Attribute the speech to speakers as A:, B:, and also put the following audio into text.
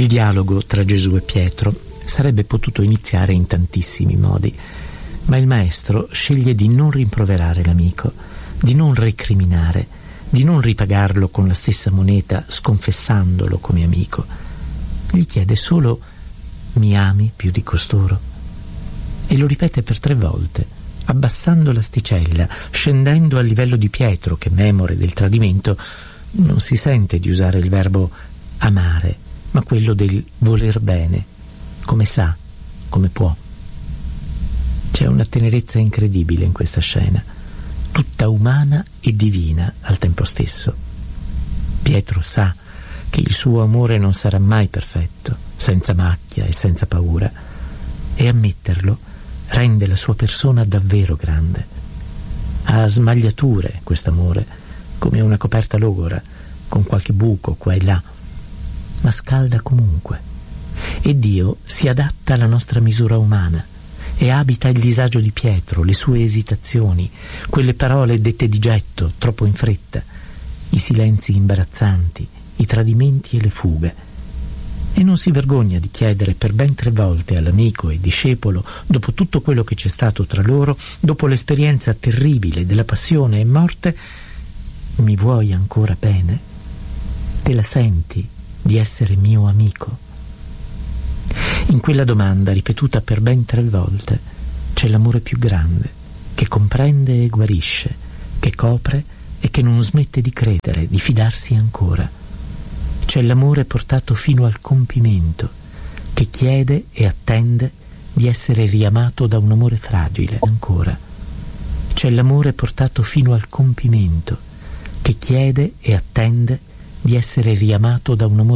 A: Il dialogo tra Gesù e Pietro sarebbe potuto iniziare in tantissimi modi, ma il maestro sceglie di non rimproverare l'amico, di non recriminare, di non ripagarlo con la stessa moneta sconfessandolo come amico. Gli chiede solo: mi ami più di costoro? E lo ripete per 3 volte, abbassando l'asticella, scendendo al livello di Pietro che, memore del tradimento, non si sente di usare il verbo amare, ma quello del voler bene, come sa, come può. C'è una tenerezza incredibile in questa scena, tutta umana e divina al tempo stesso. Pietro sa che il suo amore non sarà mai perfetto, senza macchia e senza paura, e ammetterlo rende la sua persona davvero grande. Ha smagliature quest'amore, come una coperta logora, con qualche buco qua e là, ma scalda comunque. E Dio si adatta alla nostra misura umana e abita il disagio di Pietro, le sue esitazioni, quelle parole dette di getto, troppo in fretta, i silenzi imbarazzanti, i tradimenti e le fughe. E non si vergogna di chiedere per ben 3 volte all'amico e discepolo, dopo tutto quello che c'è stato tra loro, dopo l'esperienza terribile della passione e morte: mi vuoi ancora bene? Te la senti di essere mio amico? In quella domanda, ripetuta per ben 3 volte, c'è l'amore più grande, che comprende e guarisce, che copre e che non smette di credere, di fidarsi ancora. C'è l'amore portato fino al compimento, che chiede e attende di essere riamato da un amore fragile ancora. C'è l'amore portato fino al compimento, che chiede e attende di essere riamato da un amore